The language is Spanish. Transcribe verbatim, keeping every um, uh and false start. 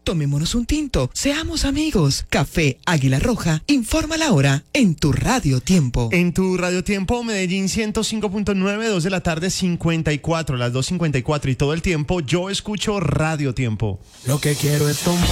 Tomémonos un tinto, seamos amigos. Café Águila Roja, informa la hora en tu Radio Tiempo. En tu Radio Tiempo, Medellín ciento cinco punto nueve, dos de la tarde, cincuenta y cuatro, las dos cincuenta y cuatro, y todo el tiempo yo escucho Radio Tiempo. Lo que quiero es tomar.